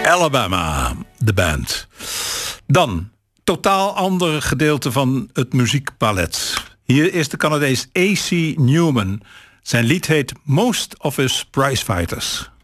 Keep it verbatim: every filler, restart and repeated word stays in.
Alabama, de band. Dan, totaal ander gedeelte van het muziekpalet. Hier is de Canadees A C Newman. Zijn lied heet Most of Us Prize Fighters.